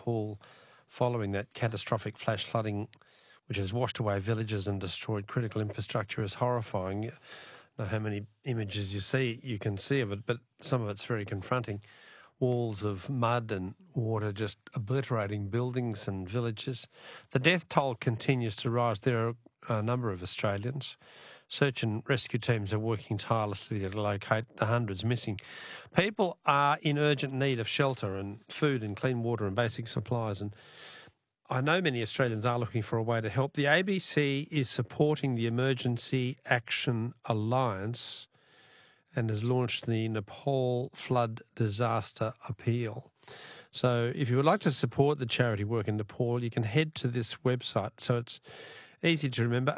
Nepal following that catastrophic flash flooding which has washed away villages and destroyed critical infrastructure is horrifying. I don't know how many images you can see of it, but some of it's very confronting. Walls of mud and water just obliterating buildings and villages. The death toll continues to rise. There are a number of Australians. Search and rescue teams are working tirelessly to locate the hundreds missing. People are in urgent need of shelter and food and clean water and basic supplies. And I know many Australians are looking for a way to help. The ABC is supporting the Emergency Action Alliance and has launched the Nepal Flood Disaster Appeal. So if you would like to support the charity work in Nepal, you can head to this website. So it's easy to remember,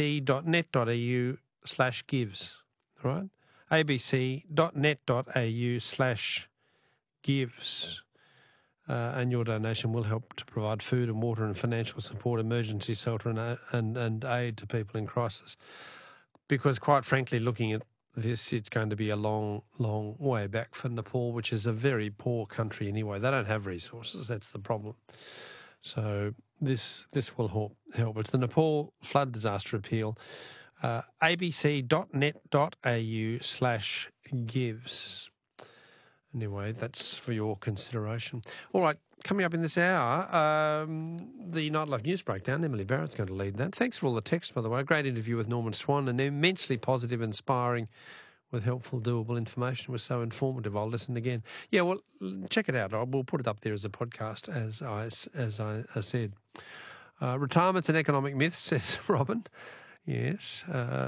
abc.net.au/gives, all right? abc.net.au/gives. And your donation will help to provide food and water and financial support, emergency shelter and aid to people in crisis. Because quite frankly, looking at this, it's going to be a long, long way back for Nepal, which is a very poor country anyway. They don't have resources. That's the problem. So this will help. It's the Nepal Flood Disaster Appeal. abc.net.au/gives. Anyway, that's for your consideration. All right, coming up in this hour, the Nightlife News Breakdown. Emily Barrett's going to lead that. Thanks for all the texts, by the way. Great interview with Norman Swan and immensely positive, inspiring, with helpful, doable information. It was so informative. I'll listen again. Yeah, well, check it out. We'll put it up there as a podcast, as I said. Retirement's an economic myth, says Robin. Yes.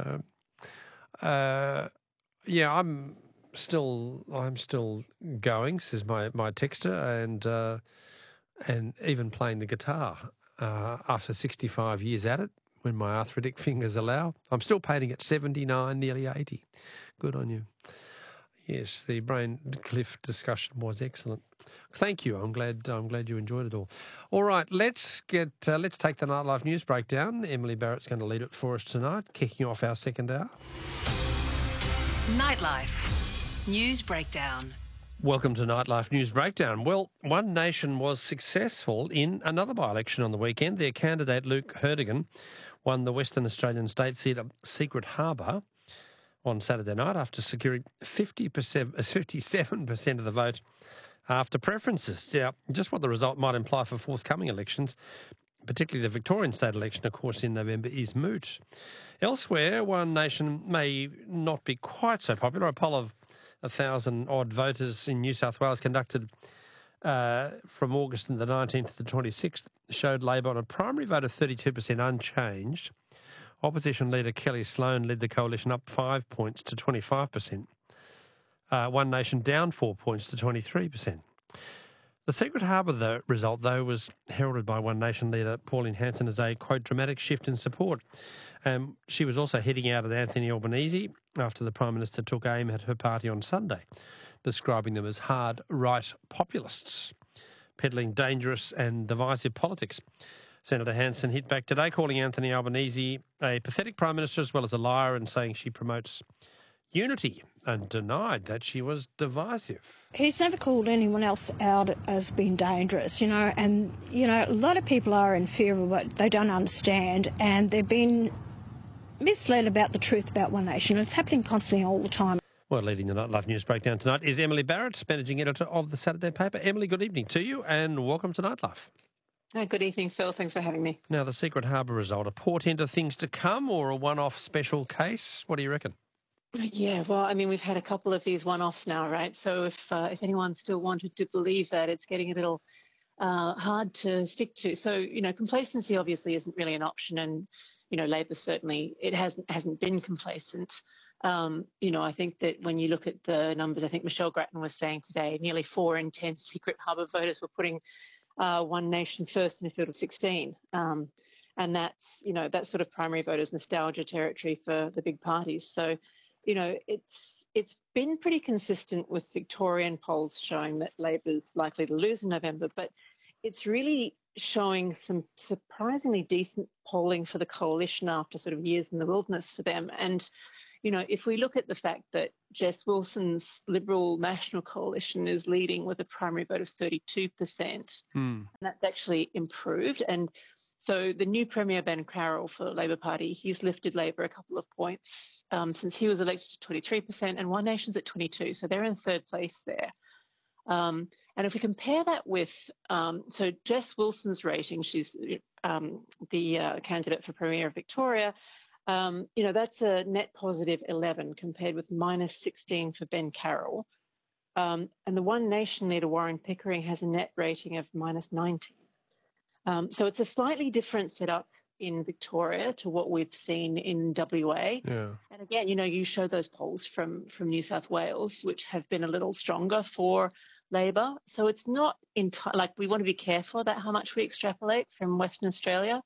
Yeah, I'm still going, says my texter, and even playing the guitar after 65 years at it, when my arthritic fingers allow. I'm still painting at 79, nearly 80. Good on you. Yes, the brain cliff discussion was excellent. Thank you. I'm glad you enjoyed it all. All right, let's take the Nightlife News Breakdown. Emily Barrett's going to lead it for us tonight, kicking off our second hour. Nightlife News Breakdown. Welcome to Nightlife News Breakdown. Well, One Nation was successful in another by-election on the weekend. Their candidate, Luke Herdigan, won the Western Australian state seat of Secret Harbour on Saturday night after securing 57% of the vote after preferences. Now, just what the result might imply for forthcoming elections, particularly the Victorian state election, of course, in November, is moot. Elsewhere, One Nation may not be quite so popular. A poll of 1,000-odd voters in New South Wales conducted from August the 19th to the 26th showed Labor on a primary vote of 32% unchanged. Opposition leader Kelly Sloan led the coalition up 5 points to 25%. One Nation down 4 points to 23%. The Secret Harbour result, though, was heralded by One Nation leader Pauline Hanson as a, quote, dramatic shift in support. She was also heading out at Anthony Albanese after the Prime Minister took aim at her party on Sunday, describing them as hard right populists, peddling dangerous and divisive politics. Senator Hanson hit back today, calling Anthony Albanese a pathetic Prime Minister as well as a liar, and saying she promotes unity, and denied that she was divisive. He's never called anyone else out as being dangerous, and, a lot of people are in fear of what they don't understand, and they've been misled about the truth about One Nation. It's happening constantly all the time. Well, leading the Nightlife News Breakdown tonight is Emily Barrett, managing editor of the Saturday paper. Emily, good evening to you and welcome to Nightlife. Good evening, Phil. Thanks for having me. Now, the Secret Harbour result, a portent of things to come or a one-off special case? What do you reckon? Yeah, well, we've had a couple of these one-offs now, right? So if anyone still wanted to believe that, it's getting a little hard to stick to. So, complacency obviously isn't really an option, and, Labor certainly, it hasn't been complacent. I think that when you look at the numbers, I think Michelle Grattan was saying today, nearly 4 in 10 Secret Harbour voters were putting One Nation first in a field of 16. And that's, that sort of primary voters nostalgia territory for the big parties. So, it's been pretty consistent with Victorian polls showing that Labor's likely to lose in November, but it's really showing some surprisingly decent polling for the coalition after sort of years in the wilderness for them. And, if we look at the fact that Jess Wilson's Liberal National Coalition is leading with a primary vote of 32%, and that's actually improved. And so the new Premier, Ben Carroll, for the Labor Party, he's lifted Labor a couple of points since he was elected to 23%, and One Nation's at 22%. So they're in third place there. And if we compare that with, so Jess Wilson's rating, she's the candidate for Premier of Victoria, that's a net positive 11 compared with minus 16 for Ben Carroll. And the One Nation leader, Warren Pickering, has a net rating of minus 19. So it's a slightly different setup in Victoria to what we've seen in WA. Yeah. And again, you show those polls from New South Wales, which have been a little stronger for Labor. So it's not like we want to be careful about how much we extrapolate from Western Australia.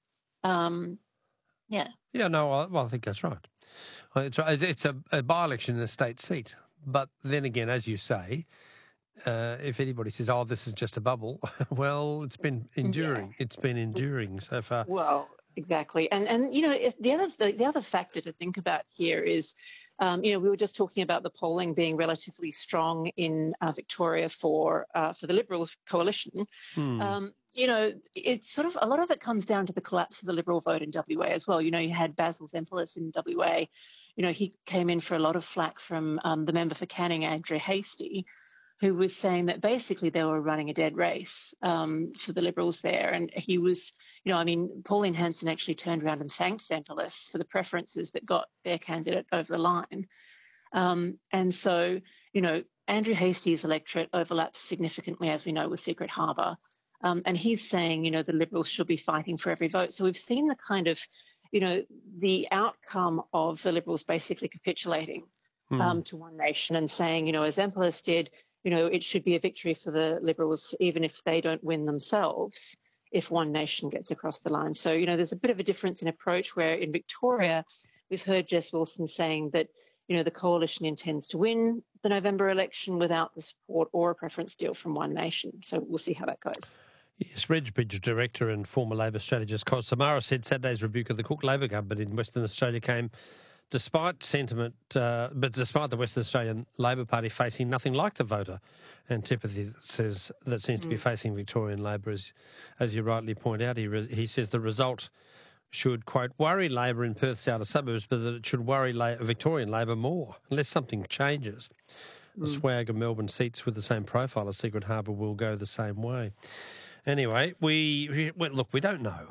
Yeah. Yeah, no, I think that's right. It's a by-election in a state seat. But then again, as you say, if anybody says, oh, this is just a bubble, well, it's been enduring. Yeah. It's been enduring so far. Well, exactly. And the other factor to think about here is, we were just talking about the polling being relatively strong in Victoria for the Liberals coalition. It's sort of a lot of it comes down to the collapse of the Liberal vote in WA as well. You had Basil Zempilas in WA. He came in for a lot of flack from the member for Canning, Andrew Hastie, who was saying that basically they were running a dead race for the Liberals there. And he was, Pauline Hanson actually turned around and thanked Zempilas for the preferences that got their candidate over the line. And so, Andrew Hastie's electorate overlaps significantly, as we know, with Secret Harbour. And he's saying, the Liberals should be fighting for every vote. So we've seen the kind of, the outcome of the Liberals basically capitulating to One Nation and saying, as Zempilas did, it should be a victory for the Liberals, even if they don't win themselves, if One Nation gets across the line. So, there's a bit of a difference in approach where in Victoria, we've heard Jess Wilson saying that, the coalition intends to win the November election without the support or a preference deal from One Nation. So we'll see how that goes. Yes, Redbridge director and former Labor strategist Kos Samara said Saturday's rebuke of the Cook Labor government in Western Australia came despite sentiment, but despite the Western Australian Labor Party facing nothing like the voter antipathy that seems to be facing Victorian Labor, as you rightly point out. He says the result should, quote, worry Labor in Perth's outer suburbs, but that it should worry Victorian Labor more, unless something changes. The swag of Melbourne seats with the same profile as Secret Harbour will go the same way. Anyway, we don't know.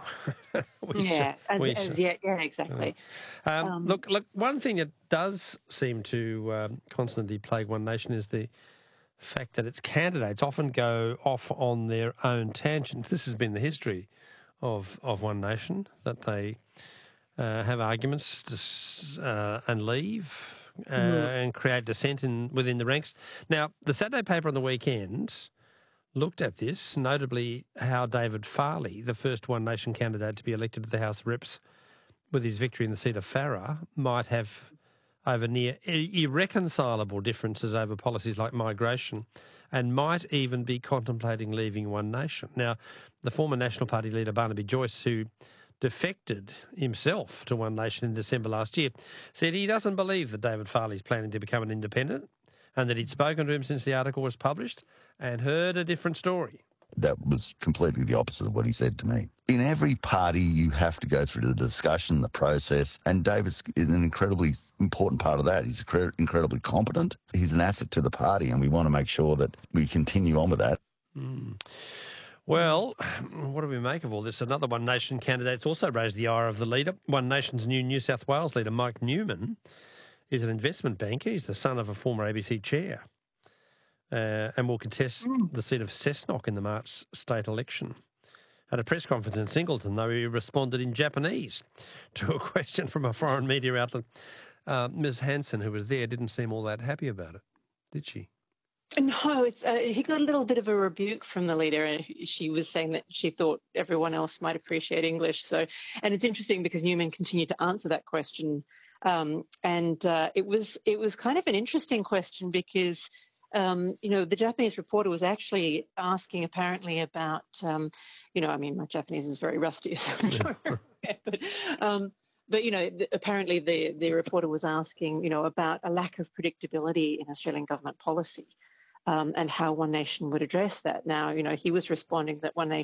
Exactly. Look, one thing that does seem to constantly plague One Nation is the fact that its candidates often go off on their own tangents. This has been the history of One Nation, that they have arguments and leave and create dissent within the ranks. Now, the Saturday paper on the weekend looked at this, notably how David Farley, the first One Nation candidate to be elected to the House of Reps with his victory in the seat of Farrer, might have over near irreconcilable differences over policies like migration and might even be contemplating leaving One Nation. Now, the former National Party leader Barnaby Joyce, who defected himself to One Nation in December last year, said he doesn't believe that David Farley is planning to become an independent and that he'd spoken to him since the article was published and heard a different story. That was completely the opposite of what he said to me. In every party, you have to go through the discussion, the process, and David's an incredibly important part of that. He's incredibly competent. He's an asset to the party, and we want to make sure that we continue on with that. Well, what do we make of all this? Another One Nation candidate's also raised the ire of the leader. One Nation's new New South Wales leader, Mike Newman, is an investment banker. He's the son of a former ABC chair and will contest the seat of Cessnock in the March state election. At a press conference in Singleton, though, he responded in Japanese to a question from a foreign media outlet. Ms. Hanson, who was there, didn't seem all that happy about it, did she? No, he got a little bit of a rebuke from the leader, and she was saying that she thought everyone else might appreciate English. So, and it's interesting because Newman continued to answer that question, and it was kind of an interesting question because the Japanese reporter was actually asking apparently about, my Japanese is very rusty, so I'm not sure, But, apparently the reporter was asking, about a lack of predictability in Australian government policy and how One Nation would address that. Now, he was responding that One Nation